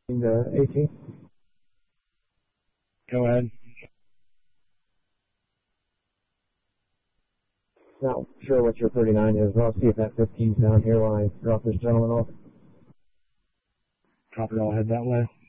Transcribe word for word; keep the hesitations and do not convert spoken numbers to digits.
The eighteen. Go ahead. Not sure what your thirty-nine is, but I'll see if that fifteen's down here when I drop this gentleman off. Copy, I'll head that way.